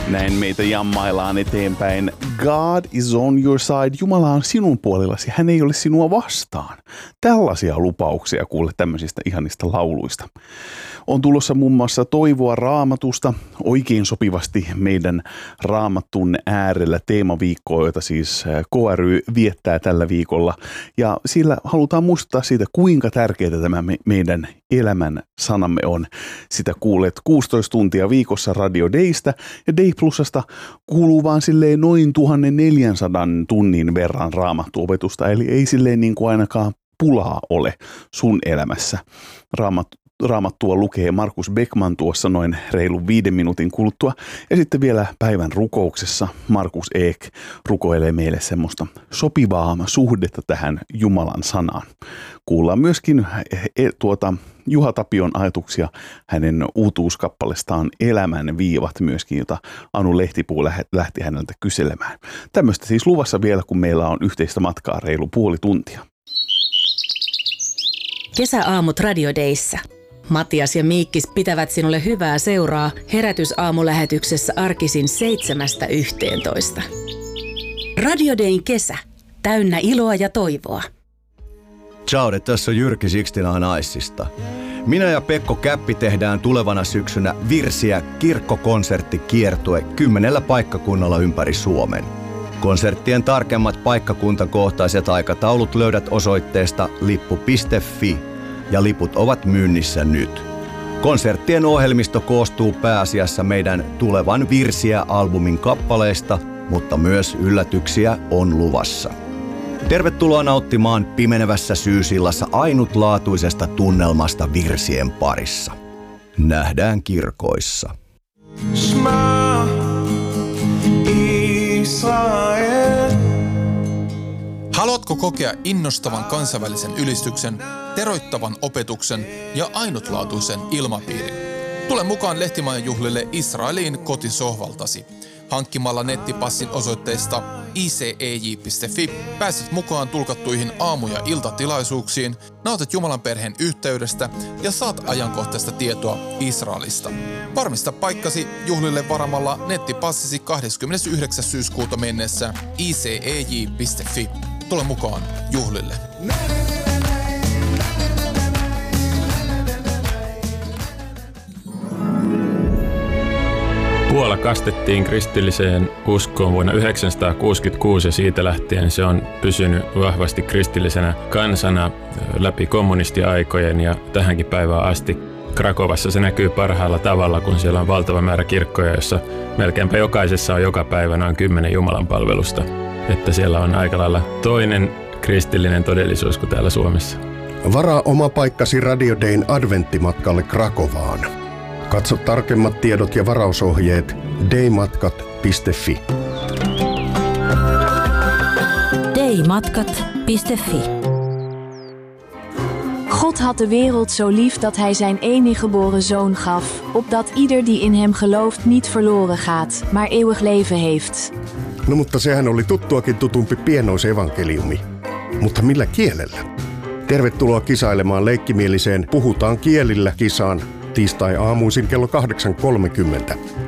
Näin meitä jammaillaan eteenpäin. God is on your side. Jumala on sinun puolellasi. Hän ei ole sinua vastaan. Tällaisia lupauksia kuule tämmöisistä ihanista lauluista. On tulossa muun muassa toivoa Raamatusta oikein sopivasti meidän Raamatun äärellä teemaviikkoa, jota siis KRY viettää tällä viikolla. Ja sillä halutaan muistuttaa siitä, kuinka tärkeää tämä meidän elämän sanamme on. Sitä kuulet 16 tuntia viikossa Radio Daystä ja Day Plusasta kuuluu vaan silleen noin 1400 tunnin verran raamattuopetusta. Eli ei silleen niin kuin ainakaan pulaa ole sun elämässä. Raamattua lukee Markus Beckman tuossa noin reilun 5 minuutin kuluttua. Ja sitten vielä päivän rukouksessa Markus Eek rukoilee meille semmoista sopivaa suhdetta tähän Jumalan sanaan. Kuullaan myöskin Juha Tapion ajatuksia hänen uutuuskappalestaan Elämän viivat myöskin, jota Anu Lehtipuu lähti häneltä kyselemään. Tämmöistä siis luvassa vielä, kun meillä on yhteistä matkaa reilu puoli tuntia. Kesäaamut Radio Dayssä. Matias ja Miikkis pitävät sinulle hyvää seuraa herätysaamulähetyksessä arkisin 7–11. Radio Dayn kesä. Täynnä iloa ja toivoa. Ciao, tässä on Jyrki 69 Icesta. Minä ja Pekko Käppi tehdään tulevana syksynä Virsiä kirkkokonserttikiertue 10 paikkakunnalla ympäri Suomen. Konserttien tarkemmat paikkakuntakohtaiset aikataulut löydät osoitteesta lippu.fi ja liput ovat myynnissä nyt. Konserttien ohjelmisto koostuu pääasiassa meidän tulevan Virsiä-albumin kappaleista, mutta myös yllätyksiä on luvassa. Tervetuloa nauttimaan pimenevässä syysillassa ainutlaatuisesta tunnelmasta virsien parissa. Nähdään kirkoissa. Shema Israel. Haluatko kokea innostavan kansainvälisen ylistyksen, teroittavan opetuksen ja ainutlaatuisen ilmapiirin? Tule mukaan Lehtimäen juhlille Israeliin kotisohvaltasi. Hankkimalla nettipassin osoitteesta icej.fi pääset mukaan tulkattuihin aamu- ja iltatilaisuuksiin, nautit Jumalan perheen yhteydestä ja saat ajankohtaista tietoa Israelista. Varmista paikkasi juhlille varamalla nettipassisi 29. syyskuuta mennessä icej.fi. Tule mukaan juhlille. Puola kastettiin kristilliseen uskoon vuonna 1966 ja siitä lähtien se on pysynyt vahvasti kristillisenä kansana läpi kommunistiaikojen ja tähänkin päivään asti. Krakovassa se näkyy parhaalla tavalla, kun siellä on valtava määrä kirkkoja, jossa melkeinpä jokaisessa on joka päivä noin 10 jumalanpalvelusta. Että siellä on aika lailla toinen kristillinen todellisuus kuin täällä Suomessa. Varaa oma paikkasi Radio Dayn adventtimatkalle Krakovaan. Katso tarkemmat tiedot ja varausohjeet daymatkat.fi. daymatkat.fi. God had de wereld zo lief dat hij zijn enige geboren zoon gaf, opdat ieder die in hem gelooft niet verloren gaat, maar eeuwig leven heeft. No mutta sehän oli tuttuakin tutumpi pienoisevankeliumi. Mutta millä kielellä? Tervetuloa kisailemaan leikkimieliseen Puhutaan kielillä -kisaan tiistai-aamuisin kello 8.30.